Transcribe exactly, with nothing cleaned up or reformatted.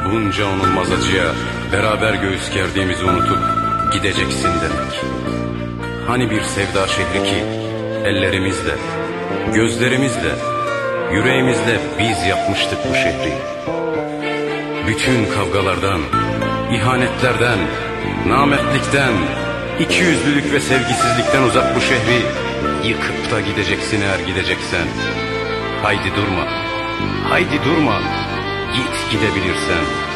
Bunca onulmaz acıya beraber göğüs gerdiğimizi unutup gideceksin demek. Hani bir sevda şehri ki ellerimizle, gözlerimizle, yüreğimizle biz yapmıştık bu şehri. Bütün kavgalardan, ihanetlerden, namertlikten, ikiyüzlülük ve sevgisizlikten uzak bu şehri yıkıp da gideceksin eğer gideceksen. Haydi durma, haydi durma, git gidebilirsen.